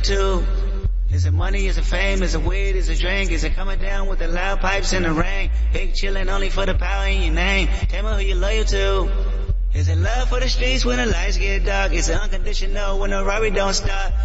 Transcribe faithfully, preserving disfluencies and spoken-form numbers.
to? Is it money, is it fame, is it weed, is it drink, is it coming down with the loud pipes in the rain? Big chillin' only for the power in your name. Tell me who you loyal to. Is it love for the streets when the lights get dark? Is it unconditional when the robbery don't stop?